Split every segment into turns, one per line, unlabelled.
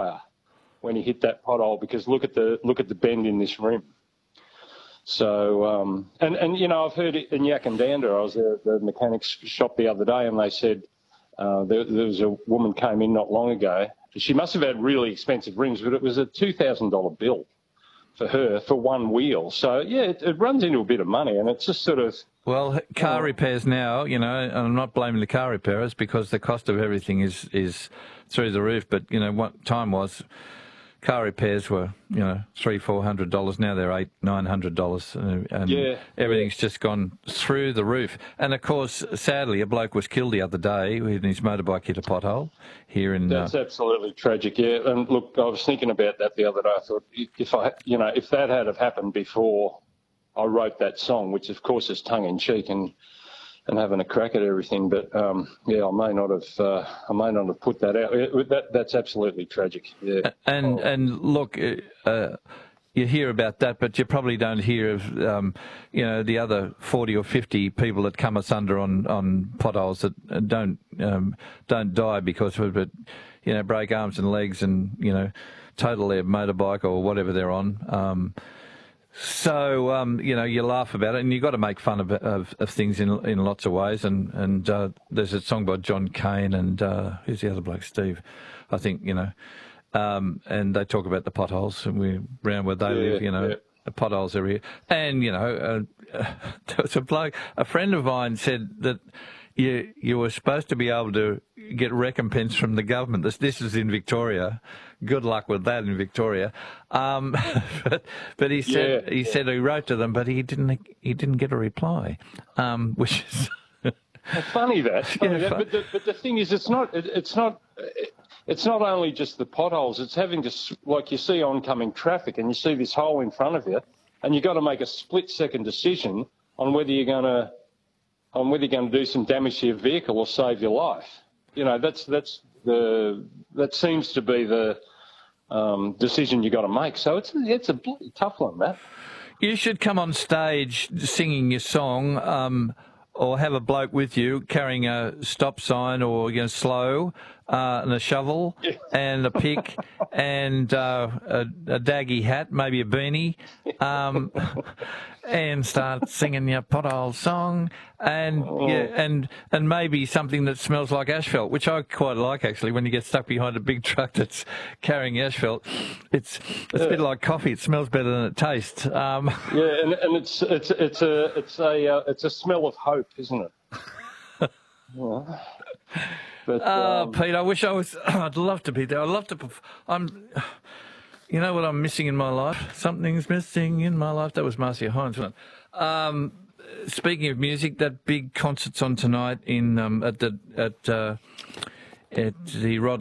tyre when he hit that pothole, because look at the bend in this rim. So, and you know, I've heard it in Yackandandah. I was at the mechanics shop the other day, and they said there was a woman came in not long ago. She must have had really expensive rims, but it was a $2,000 bill for her for one wheel. So, yeah, it runs into a bit of money, and it's just sort of...
Well, car repairs now, you know, and I'm not blaming the car repairers because the cost of everything is through the roof, but, you know, what time was... Car repairs were, you know, $300-400. Now they're $800-900, and everything's just gone through the roof. And of course, sadly, a bloke was killed the other day when his motorbike hit a pothole here in.
That's absolutely tragic. Yeah, and look, I was thinking about that the other day. I thought if that had have happened before I wrote that song, which of course is tongue in cheek and having a crack at everything, but I may not have put that out. That's absolutely tragic. Yeah.
And look, you hear about that, but you probably don't hear of the other 40 or 50 people that come asunder on potholes that don't die because of it, you know, break arms and legs and total their motorbike or whatever they're on. So, you laugh about it, and you've got to make fun of things in lots of ways. And there's a song by John Cain and who's the other bloke? Steve, I think, and they talk about the potholes and we're around where they live, the potholes are here. And, there was a friend of mine said that you were supposed to be able to get recompense from the government. This is in Victoria. Good luck with that in Victoria. But he said he wrote to them, but he didn't get a reply, which is
funny that. But the thing is, it's not only just the potholes. It's having to, like, you see oncoming traffic and you see this hole in front of you, and you've got to make a split-second decision on whether you're going to do some damage to your vehicle or save your life. That seems to be the decision you got to make. So it's a bloody tough one, Matt.
You should come on stage singing your song, or have a bloke with you carrying a stop sign or slow, and a shovel and a pick and a daggy hat, maybe a beanie, and start singing your pothole song and maybe something that smells like asphalt, which I quite like actually. When you get stuck behind a big truck that's carrying asphalt, it's a bit like coffee. It smells better than it tastes.
And it's a smell of hope, isn't it? Yeah. But,
Pete, I wish I was. I'd love to be there. I'd love to. You know what I'm missing in my life? Something's missing in my life. That was Marcia Hines, wasn't it? Speaking of music, that big concert's on tonight in at the Rod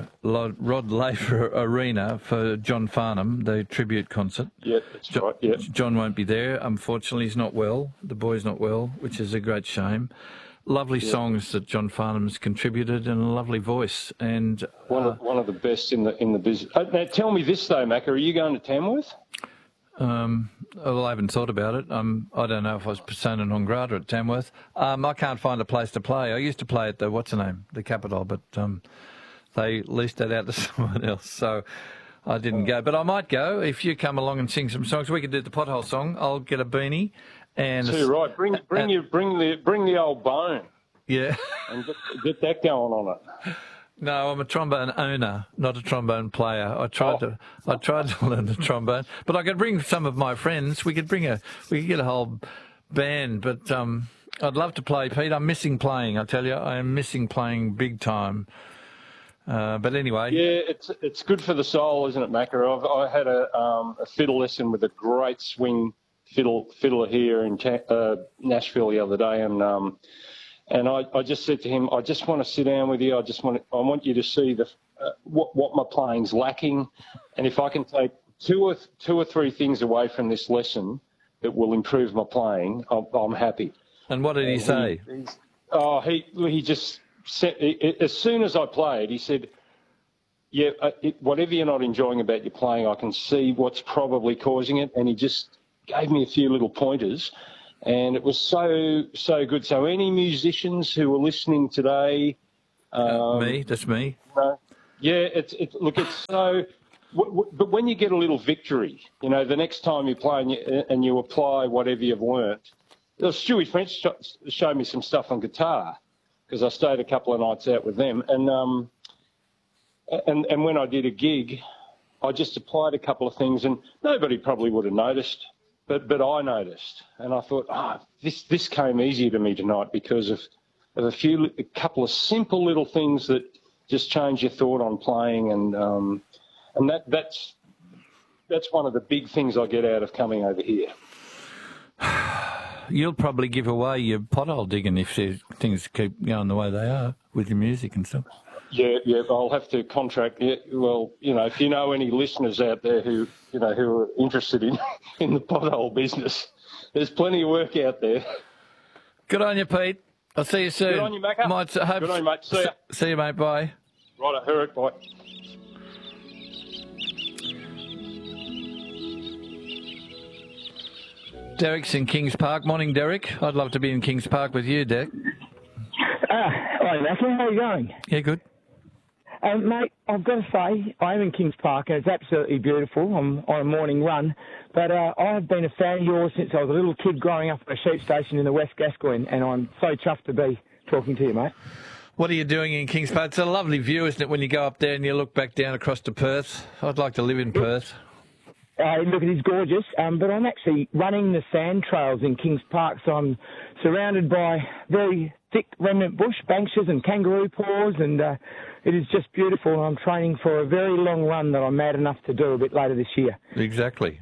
Laver Arena for John Farnham, the tribute concert.
Yeah, that's right. Yeah.
John won't be there. Unfortunately, he's not well. The boy's not well, which is a great shame. Lovely songs that John Farnham's contributed, and a lovely voice, and
one of the best in the business. Now, tell me this though, Mac, are you going to Tamworth?
Well, I haven't thought about it. I don't know if I was persona non grata at Tamworth. I can't find a place to play. I used to play at the Capitol, but they leased that out to someone else, so I didn't go. But I might go if you come along and sing some songs. We could do the pothole song. I'll get a beanie. And
too right. Bring the old bone.
Yeah.
And get that going on it.
No, I'm a trombone owner, not a trombone player. I tried to learn the trombone, but I could bring some of my friends. We could get a whole band, but I'd love to play, Pete. I'm missing playing. I tell you, I am missing playing big time. But anyway.
Yeah, it's good for the soul, isn't it, Macca? I had a fiddle lesson with a great swing fiddler here in Nashville the other day, and I just said to him, I just want to sit down with you. I want you to see what my playing's lacking, and if I can take two or three things away from this lesson that will improve my playing, I'm happy.
And what did he say?
He just said, as soon as I played, he said, yeah, whatever you're not enjoying about your playing, I can see what's probably causing it, and he just gave me a few little pointers, and it was so good. So any musicians who are listening today...
That's me.
Yeah, look, it's so. But when you get a little victory, you know, the next time you play and you apply whatever you've learnt. Stewie French showed me some stuff on guitar because I stayed a couple of nights out with them, and when I did a gig, I just applied a couple of things, and nobody probably would have noticed, but I noticed, and I thought, this came easier to me tonight because of a couple of simple little things that just change your thought on playing, and that's one of the big things I get out of coming over here.
You'll probably give away your pothole digging if things keep going the way they are with your music and stuff.
Yeah, I'll have to contract. Yeah, well, you know, if you know any listeners out there who are interested in the pothole business, there's plenty of work out there.
Good on you, Pete. I'll see you soon.
Good on you, Macca. Good on you, mate. See ya.
See you, mate. Bye.
Right, Herrick, bye.
Derek's in Kings Park. Morning, Derek. I'd love to be in Kings Park with you, Derek.
Hi, Macca. How are you going?
Yeah, good.
Mate, I've got to say, I am in Kings Park, and it's absolutely beautiful. I'm on a morning run. But I've been a fan of yours since I was a little kid growing up at a sheep station in the West Gascoyne, and I'm so chuffed to be talking to you, mate.
What are you doing in Kings Park? It's a lovely view, isn't it, when you go up there and you look back down across to Perth? I'd like to live in Perth.
Look, it is gorgeous, but I'm actually running the sand trails in Kings Park, so I'm surrounded by very thick remnant bush, banksias and kangaroo paws, and it is just beautiful. I'm training for a very long run that I'm mad enough to do a bit later this year.
Exactly.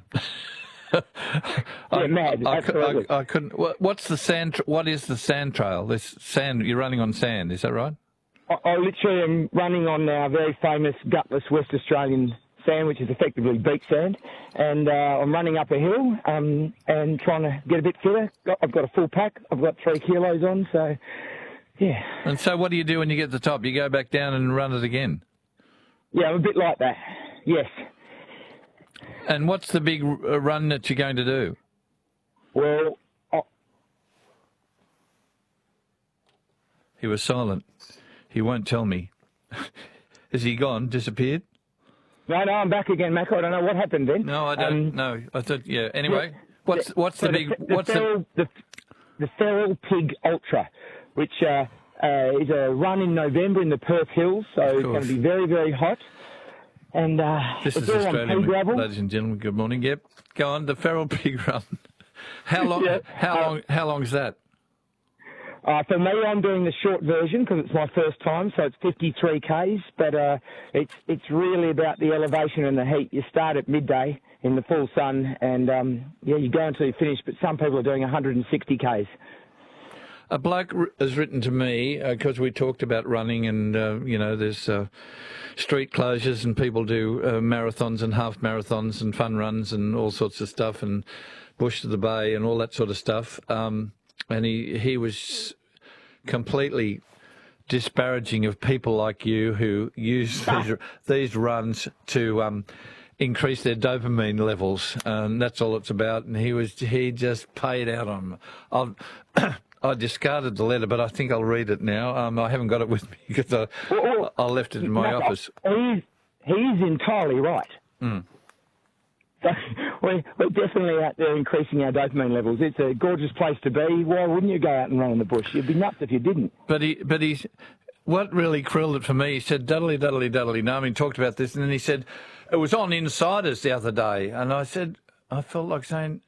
Mad, absolutely.
I couldn't. What's the sand? What is the sand trail? This sand. You're running on sand, is that right?
I literally am running on our very famous gutless West Australian sand, which is effectively beach sand, and I'm running up a hill and trying to get a bit fitter. I've got a full pack. I've got 3 kilos on, so yeah.
And so what do you do when you get to the top? You go back down and run it again?
Yeah, I'm a bit like that, yes.
And what's the big run that you're going to do?
Well,
He was silent. He won't tell me. Is he gone? Disappeared?
No, I'm back again, Mac. I don't know what happened then.
No, I don't know. I thought, yeah. Anyway, what's
the Feral Pig Ultra, which is a run in November in the Perth Hills, so it's going to be very, very hot. And
this is Australian, ladies and gentlemen. Good morning. Yep, go on. The Feral Pig Run. How long? Yeah. How long is that?
For me, I'm doing the short version because it's my first time, so it's 53 k's. But it's really about the elevation and the heat. You start at midday in the full sun, and you go until you finish. But some people are doing 160 k's.
A bloke has written to me because we talked about running, and there's street closures, and people do marathons and half marathons and fun runs and all sorts of stuff, and Bush to the Bay and all that sort of stuff. And he was completely disparaging of people like you who use these runs to increase their dopamine levels, and that's all it's about. And he just paid out on them. I discarded the letter, but I think I'll read it now. I haven't got it with me because I left it in my office.
He's entirely right.
Mm.
So we're definitely out there increasing our dopamine levels. It's a gorgeous place to be. Why wouldn't you go out and run in the bush? You'd be nuts if you didn't.
But he's what really krilled it for me, he said, duddly, duddly, duddly. No, I mean, talked about this, and then he said, it was on Insiders the other day. And I said, I felt like saying,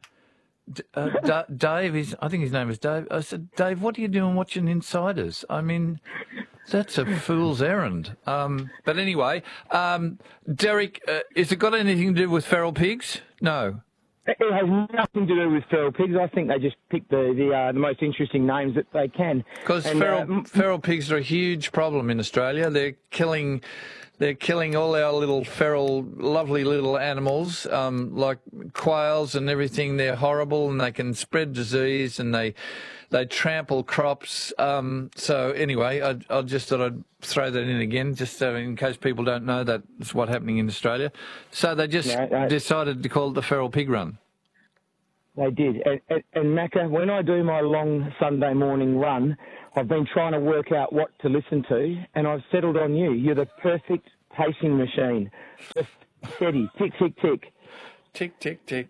Dave, I think his name is Dave. I said, Dave, what are you doing watching Insiders? I mean, that's a fool's errand. But anyway, Derek, has it got anything to do with feral pigs? No.
It has nothing to do with feral pigs. I think they just pick the most interesting names that they can.
Because feral pigs are a huge problem in Australia. They're killing all our little feral, lovely little animals, like quails and everything. They're horrible, and they can spread disease, and they trample crops. So anyway, I just thought I'd throw that in again, just in case people don't know that's what's happening in Australia. So they just decided to call it the Feral Pig Run.
They did. And Macca, when I do my long Sunday morning run, I've been trying to work out what to listen to, and I've settled on you. You're the perfect pacing machine. Just steady, tick, tick, tick.
Tick, tick, tick.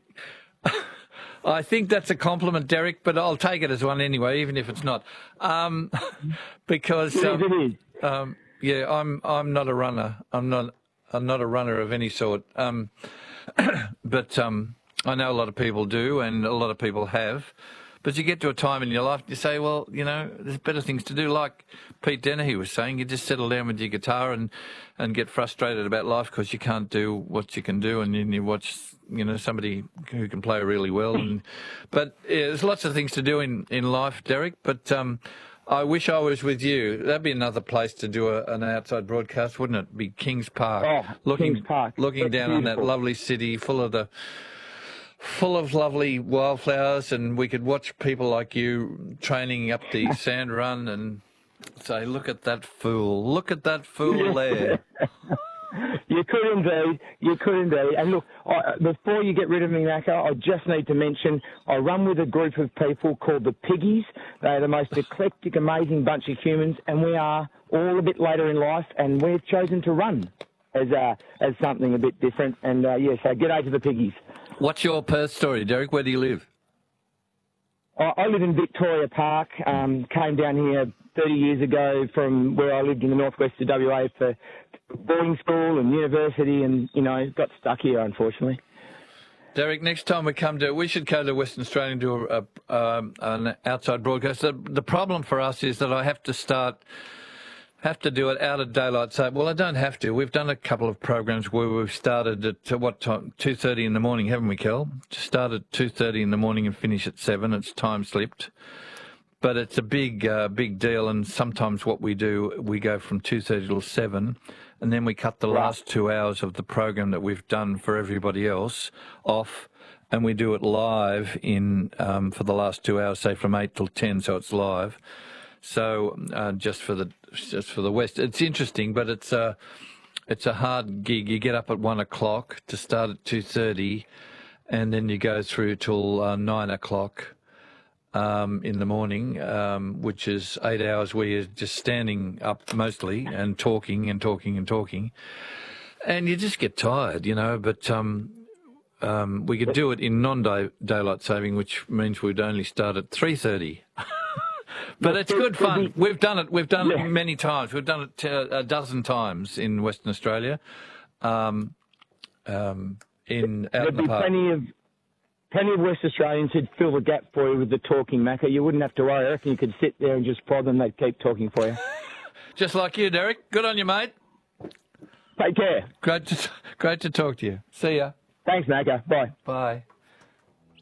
I think that's a compliment, Derek, but I'll take it as one anyway, even if it's not. Because
Yes, it is.
yeah, I'm not a runner. I'm not a runner of any sort. But I know a lot of people do, and a lot of people have. But you get to a time in your life, you say, well, you know, there's better things to do. Like Pete Dennehy was saying, you just settle down with your guitar and get frustrated about life because you can't do what you can do, and then you watch, you know, somebody who can play really well. But yeah, there's lots of things to do in life, Derek. But I wish I was with you. That'd be another place to do an outside broadcast, wouldn't it? Be Kings Park.
Oh, Kings Park.
Looking
That's
down on that
beautiful.
lovely city full of lovely wildflowers, and we could watch people like you training up the sand run and say, look at that fool there.
You could indeed. You could indeed. And look, before you get rid of me, Macca, I just need to mention I run with a group of people called the Piggies. They're the most eclectic, amazing bunch of humans, and we are all a bit later in life, and we've chosen to run as something a bit different. And, so g'day to the Piggies.
What's your Perth story, Derek? Where do you live?
I live in Victoria Park, came down here 30 years ago from where I lived in the northwest of WA for boarding school and university, and, you know, got stuck here, unfortunately.
Derek, next time we should go to Western Australia and do an outside broadcast. The problem for us is that I have to do it out of daylight saving. Well, I don't have to. We've done a couple of programs where we've started at, what time? 2:30 in the morning, haven't we, Kel? Start at 2:30 in the morning and finish at 7. It's time slipped. But it's a big deal, and sometimes what we do, we go from 2:30 till 7, and then we cut the last 2 hours of the program that we've done for everybody else off, and we do it live for the last 2 hours, say from 8 till 10, so it's live. So just for the West, it's interesting, but it's a hard gig. You get up at 1 o'clock to start at 2:30, and then you go through till 9 o'clock in the morning, which is 8 hours where you're just standing up mostly and talking and talking and talking, and you just get tired, you know. But we could do it in non-daylight saving, which means we'd only start at 3:30. But it's good fun. We've done it many times. We've done it a dozen times in Western Australia. Out in the park.
Plenty of West Australians who'd fill the gap for you with the talking, Macca. You wouldn't have to worry. I reckon you could sit there and just prod them. They'd keep talking for you.
Just like you, Derek. Good on you, mate.
Take care.
Great to talk to you. See ya.
Thanks, Macca. Bye.
Bye.